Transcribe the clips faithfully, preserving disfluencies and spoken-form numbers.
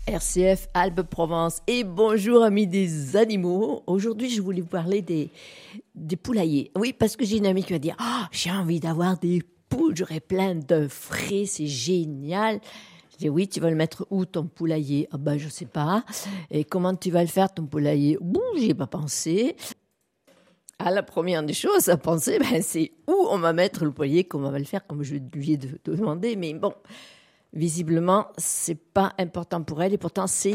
R C F Alpes-Provence et bonjour amis des animaux. Aujourd'hui, je voulais vous parler des, des poulaillers. Oui, parce que j'ai une amie qui va dire « Ah, oh, j'ai envie d'avoir des poules, j'aurais plein d'œufs frais, c'est génial !» Je dis « Oui, tu vas le mettre où ton poulailler ?»« Ah ben, je sais pas. »« Et comment tu vas le faire ton poulailler ?»« Bon, j'y ai pas pensé. » À la première des choses à penser, ben, c'est où on va mettre le poulailler, comment on va le faire, comme je lui ai de, de demander, mais bon... Visiblement, c'est pas important pour elle et pourtant c'est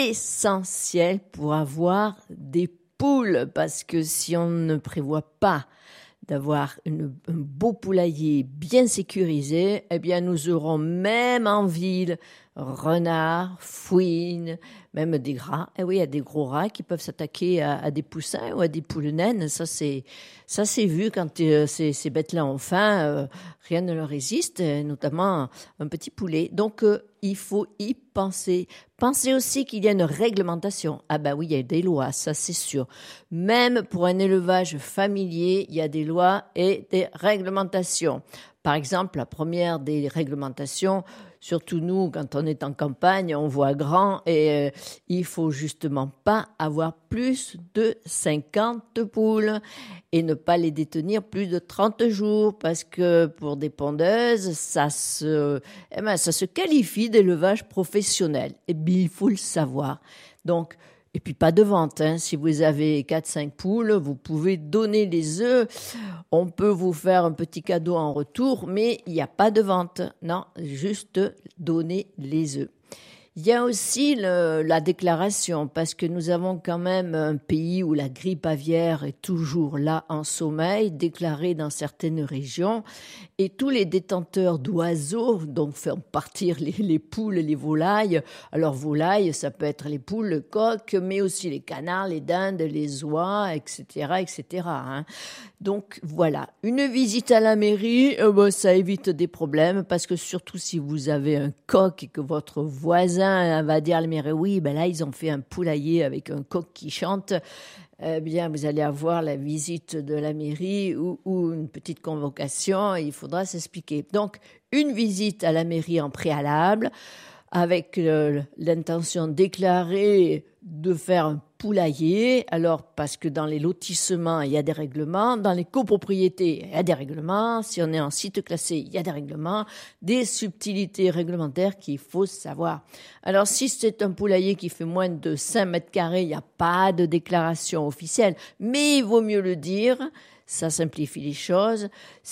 essentiel pour avoir des poules parce que si on ne prévoit pas d'avoir une, un beau poulailler bien sécurisé, eh bien nous aurons même en ville renards, fouines, même des rats. Eh oui, il y a des gros rats qui peuvent s'attaquer à, à des poussins ou à des poules naines. Ça c'est ça c'est vu quand euh, ces, ces bêtes-là ont faim, euh, rien ne leur résiste, notamment un petit poulet. Donc euh, il faut y penser. Pensez aussi qu'il y a une réglementation. Ah ben oui, il y a des lois, ça c'est sûr. Même pour un élevage familier, il y a des lois et des réglementations. Par exemple, la première des réglementations, surtout nous, quand on est en campagne, on voit grand et euh, il faut justement pas avoir plus de cinquante poules et ne pas les détenir plus de trente jours parce que pour des pondeuses, ça se, eh ben, ça se qualifie d'élevage professionnel. Et bien, il faut le savoir. Donc, et puis pas de vente, hein. Si vous avez quatre cinq poules, vous pouvez donner les œufs. On peut vous faire un petit cadeau en retour, mais il n'y a pas de vente. Non, juste donner les œufs. Il y a aussi le, la déclaration, parce que nous avons quand même un pays où la grippe aviaire est toujours là en sommeil, déclarée dans certaines régions, et tous les détenteurs d'oiseaux, donc faire partir les, les poules, les volailles. Alors volailles, ça peut être les poules, le coq, mais aussi les canards, les dindes, les oies, et cetera, et cetera. Hein. Donc voilà, une visite à la mairie, euh, ben, ça évite des problèmes, parce que surtout si vous avez un coq et que votre voisin va dire à la mairie, oui, ben là, ils ont fait un poulailler avec un coq qui chante, eh bien, vous allez avoir la visite de la mairie ou, ou une petite convocation et il faudra s'expliquer. Donc, une visite à la mairie en préalable avec euh, l'intention déclarée de faire un poulailler. Alors, parce que dans les lotissements, il y a des règlements. Dans les copropriétés, il y a des règlements. Si on est en site classé, il y a des règlements. Des subtilités réglementaires qu'il faut savoir. Alors, si c'est un poulailler qui fait moins de cinq mètres carrés, il n'y a pas de déclaration officielle. Mais il vaut mieux le dire. Ça simplifie les choses.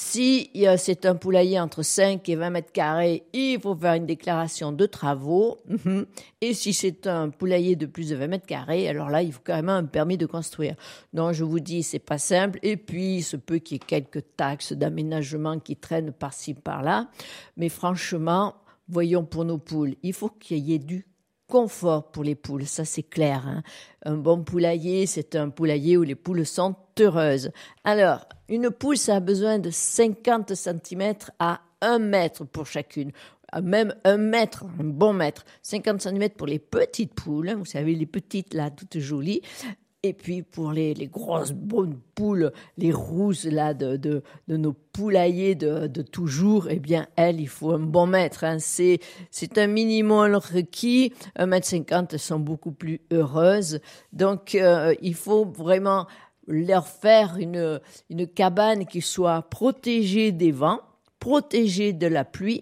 Si c'est un poulailler entre cinq et vingt mètres carrés, il faut faire une déclaration de travaux. Et si c'est un poulailler de plus de vingt mètres carrés, alors là, il faut carrément un permis de construire. Donc, je vous dis, c'est pas simple. Et puis, il se peut qu'il y ait quelques taxes d'aménagement qui traînent par-ci, par-là. Mais franchement, voyons pour nos poules, il faut qu'il y ait du confort pour les poules, ça c'est clair. Hein. Un bon poulailler, c'est un poulailler où les poules sont heureuses. Alors, une poule, ça a besoin de cinquante centimètres à un mètre pour chacune. Même un mètre, un bon mètre. cinquante centimètres pour les petites poules, vous savez, les petites là, toutes jolies. Et puis pour les, les grosses bonnes poules, les rousses là de, de, de nos poulaillers de, de toujours, eh bien elles, il faut un bon mètre. Hein. C'est, c'est un minimum requis. un mètre cinquante, elles sont beaucoup plus heureuses. Donc euh, il faut vraiment leur faire une, une cabane qui soit protégée des vents, protégée de la pluie,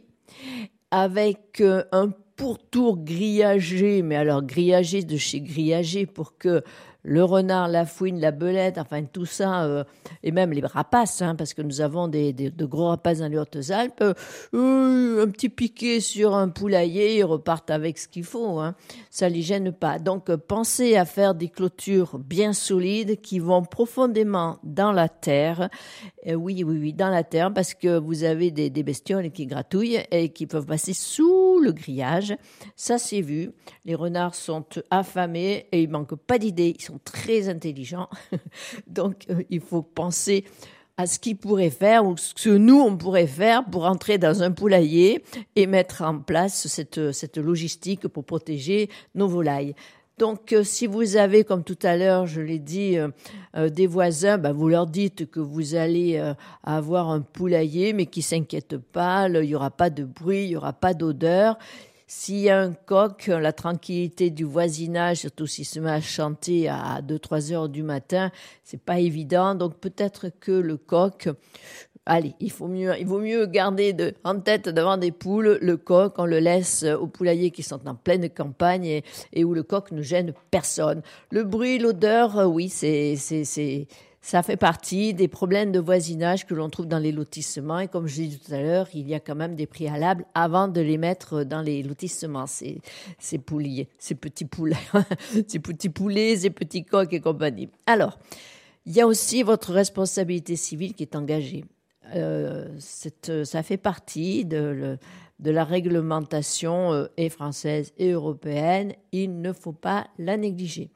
avec euh, un pourtour grillagé, mais alors grillagé de chez grillagé pour que le renard, la fouine, la belette, enfin tout ça, euh, et même les rapaces, hein, parce que nous avons des, des, de gros rapaces dans les Hautes-Alpes, euh, euh, un petit piqué sur un poulailler, ils repartent avec ce qu'il faut, hein, ça ne les gêne pas. Donc euh, pensez à faire des clôtures bien solides qui vont profondément dans la terre, euh, oui, oui, oui, dans la terre, parce que vous avez des, des bestioles qui gratouillent et qui peuvent passer sous le grillage, ça c'est vu. Les renards sont affamés et ils manquent pas d'idées, ils sont très intelligents. Donc, euh, il faut penser à ce qu'ils pourraient faire ou ce que nous, on pourrait faire pour entrer dans un poulailler et mettre en place cette, cette logistique pour protéger nos volailles. Donc, euh, si vous avez, comme tout à l'heure, je l'ai dit, euh, euh, des voisins, ben, vous leur dites que vous allez euh, avoir un poulailler, mais qui ne s'inquiètent pas, il n'y aura pas de bruit, il n'y aura pas d'odeur. S'il y a un coq, la tranquillité du voisinage, surtout s'il se met à chanter à deux trois heures du matin, c'est pas évident. Donc peut-être que le coq, allez, il faut mieux, il vaut mieux garder de, en tête devant des poules le coq. On le laisse au poulailler qui sont en pleine campagne et, et où le coq ne gêne personne. Le bruit, l'odeur, oui, c'est, c'est, c'est, ça fait partie des problèmes de voisinage que l'on trouve dans les lotissements. Et comme je l'ai dit tout à l'heure, il y a quand même des préalables avant de les mettre dans les lotissements, ces, ces pouliers, ces petits poulets, ces petits poulets, ces petits coqs et compagnie. Alors, il y a aussi votre responsabilité civile qui est engagée. Euh, cette, ça fait partie de, le, de la réglementation euh, et française et européenne. Il ne faut pas la négliger.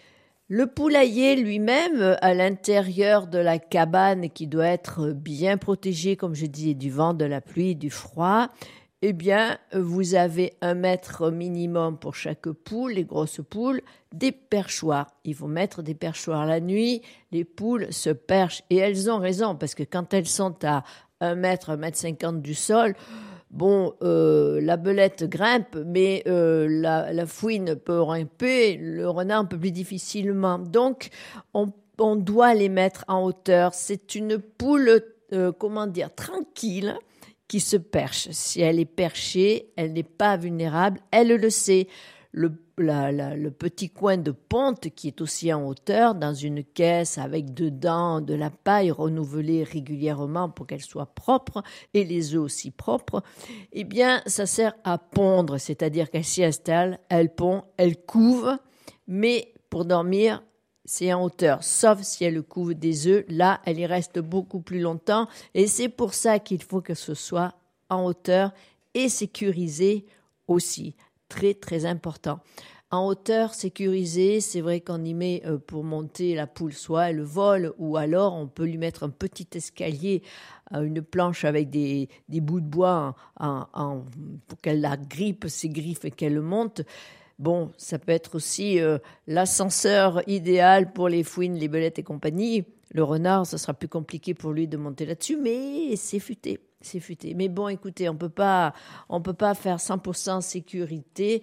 Le poulailler lui-même, à l'intérieur de la cabane qui doit être bien protégée, comme je disais, du vent, de la pluie, du froid, eh bien, vous avez un mètre minimum pour chaque poule, les grosses poules, des perchoirs. Il faut mettre des perchoirs la nuit, les poules se perchent. Et elles ont raison, parce que quand elles sont à un mètre, un mètre cinquante du sol, bon, euh, la belette grimpe, mais euh, la, la fouine peut grimper, le renard peut plus difficilement. Donc, on, on doit les mettre en hauteur. C'est une poule, euh, comment dire, tranquille, qui se perche. Si elle est perchée, elle n'est pas vulnérable, elle le sait. Le, la, la, le petit coin de ponte qui est aussi en hauteur, dans une caisse avec dedans de la paille renouvelée régulièrement pour qu'elle soit propre, et les œufs aussi propres, eh bien, ça sert à pondre, c'est-à-dire qu'elle s'y installe, elle pond, elle couve, mais pour dormir, c'est en hauteur, sauf si elle couve des œufs. Là, elle y reste beaucoup plus longtemps. Et c'est pour ça qu'il faut que ce soit en hauteur et sécurisé aussi. Très, très important. En hauteur, sécurisé, c'est vrai qu'on y met euh, pour monter la poule, soit elle vole, ou alors on peut lui mettre un petit escalier, euh, une planche avec des, des bouts de bois en, en, pour qu'elle la grippe, ses griffes et qu'elle monte. Bon, ça peut être aussi euh, l'ascenseur idéal pour les fouines, les belettes et compagnie. Le renard, ça sera plus compliqué pour lui de monter là-dessus, mais c'est futé, c'est futé. Mais bon, écoutez, on peut pas, on peut pas faire cent pour cent sécurité.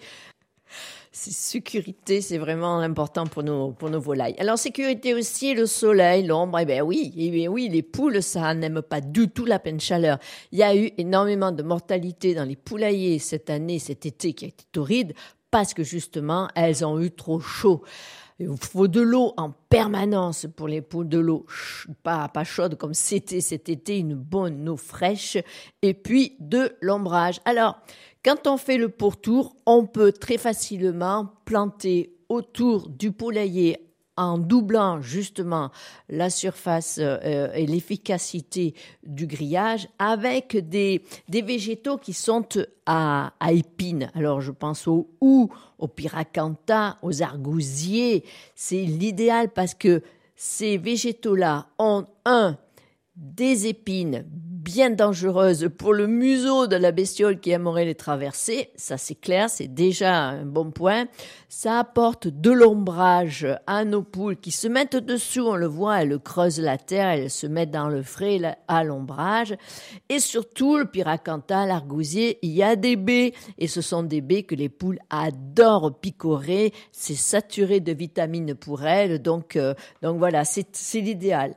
C'est sécurité, c'est vraiment important pour nos, pour nos volailles. Alors, sécurité aussi, le soleil, l'ombre, eh bien oui, eh bien oui, les poules, ça n'aime pas du tout la pleine chaleur. Il y a eu énormément de mortalité dans les poulaillers cette année, cet été qui a été torride, parce que justement, elles ont eu trop chaud. Il faut de l'eau en permanence pour les poules, de l'eau pas, pas chaude comme c'était cet été, une bonne eau fraîche, et puis de l'ombrage. Alors, quand on fait le pourtour, on peut très facilement planter autour du poulailler en doublant justement la surface euh, et l'efficacité du grillage avec des, des végétaux qui sont à, à épines. Alors je pense aux houx, aux pyracantha, aux argousiers. C'est l'idéal parce que ces végétaux-là ont un, des épines bien dangereuses pour le museau de la bestiole qui aimerait les traverser. Ça, c'est clair, c'est déjà un bon point. Ça apporte de l'ombrage à nos poules qui se mettent dessous. On le voit, elles creusent la terre, elles se mettent dans le frais à l'ombrage. Et surtout, le pyracantha, l'argousier, il y a des baies. Et ce sont des baies que les poules adorent picorer. C'est saturé de vitamines pour elles. Donc, euh, donc voilà, c'est, c'est l'idéal.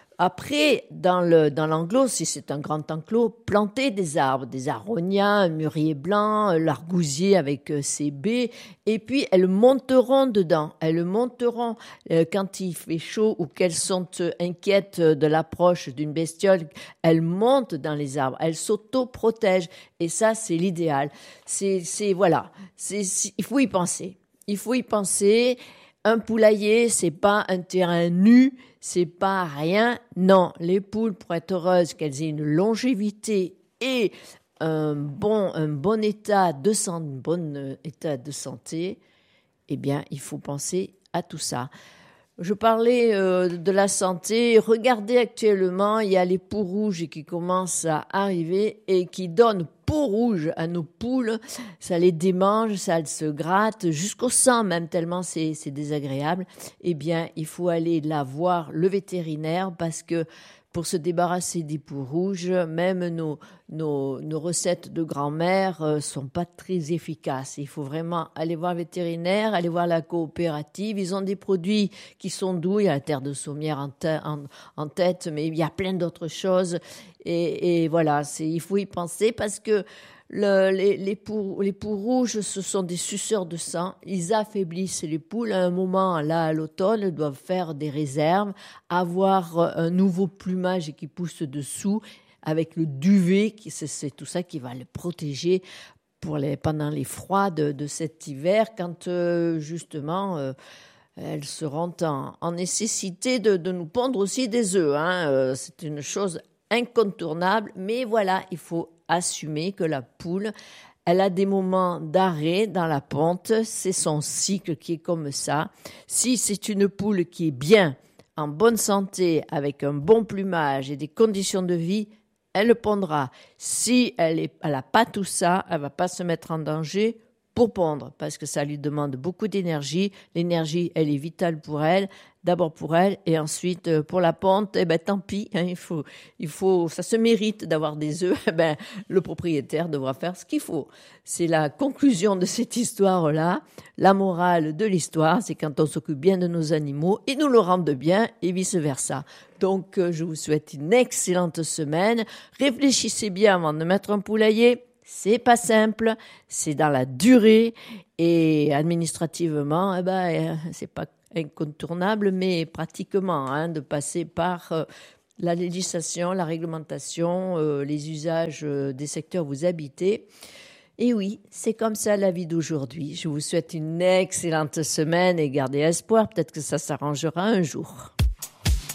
Après, dans le dans l'enclos, si c'est un grand enclos, planter des arbres, des aronias, un mûrier blanc, l'argousier avec ses baies, et puis elles monteront dedans. Elles monteront euh, quand il fait chaud ou qu'elles sont inquiètes de l'approche d'une bestiole, elles montent dans les arbres, elles s'auto-protègent, et ça c'est l'idéal. C'est c'est voilà, c'est, c'est il faut y penser. Il faut y penser. Un poulailler, c'est pas un terrain nu, c'est pas rien. Non, les poules, pour être heureuses, qu'elles aient une longévité et un bon, un bon état de santé, un bon état de santé, eh bien, il faut penser à tout ça. Je parlais euh, de la santé. Regardez actuellement, il y a les peaux rouges qui commencent à arriver et qui donnent peau rouge à nos poules. Ça les démange, ça se gratte jusqu'au sang même, tellement c'est, c'est désagréable. Eh bien, il faut aller là voir le vétérinaire parce que pour se débarrasser des poules rouges, même nos, nos, nos recettes de grand-mère ne sont pas très efficaces. Il faut vraiment aller voir le vétérinaire, aller voir la coopérative. Ils ont des produits qui sont doux. Il y a la terre de sommière en, te, en, en tête, mais il y a plein d'autres choses. Et, et voilà, c'est, il faut y penser parce que Le, les, les, poules, les poules rouges, ce sont des suceurs de sang. Ils affaiblissent les poules. À un moment, là, à l'automne, elles doivent faire des réserves, avoir un nouveau plumage qui pousse dessous, avec le duvet, c'est, c'est tout ça qui va les protéger pour les, pendant les froids de, de cet hiver, quand euh, justement... Euh, elles seront en, en nécessité de, de nous pondre aussi des œufs. Hein. Euh, c'est une chose incontournable, mais voilà, il faut assumer que la poule, elle a des moments d'arrêt dans la ponte, c'est son cycle qui est comme ça. Si c'est une poule qui est bien, en bonne santé, avec un bon plumage et des conditions de vie, elle le pondra. Si elle est, elle n'a pas tout ça, elle ne va pas se mettre en danger pour pondre, parce que ça lui demande beaucoup d'énergie. L'énergie, elle est vitale pour elle, d'abord pour elle, et ensuite pour la ponte, eh ben tant pis, hein, il faut, il faut, ça se mérite d'avoir des œufs, eh ben le propriétaire devra faire ce qu'il faut. C'est la conclusion de cette histoire-là. La morale de l'histoire, c'est quand on s'occupe bien de nos animaux, ils nous le rendent bien, et vice-versa. Donc, je vous souhaite une excellente semaine. Réfléchissez bien avant de mettre un poulailler. C'est pas simple, c'est dans la durée et administrativement, eh ben, c'est pas incontournable, mais pratiquement, hein, de passer par euh, la législation, la réglementation, euh, les usages euh, des secteurs où vous habitez. Et oui, c'est comme ça la vie d'aujourd'hui. Je vous souhaite une excellente semaine et gardez espoir, peut-être que ça s'arrangera un jour.